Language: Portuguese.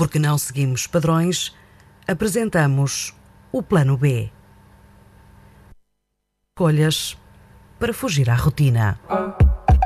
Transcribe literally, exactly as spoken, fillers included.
porque não seguimos padrões, apresentamos o Plano B. Escolhas para fugir à rotina.